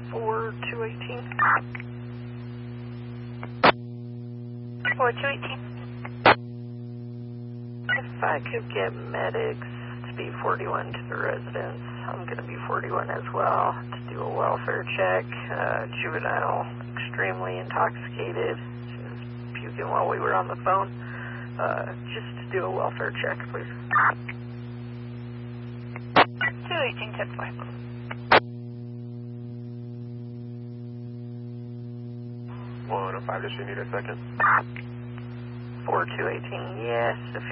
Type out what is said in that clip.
4218. 4218. If I could get medics to be 41 to the residence, I'm going to be 41 as well, to do a welfare check. Juvenile, extremely intoxicated. She was puking while we were on the phone. Just to do a welfare check, please. 218, 10-5. 105, does she need a second? 4218, yes. If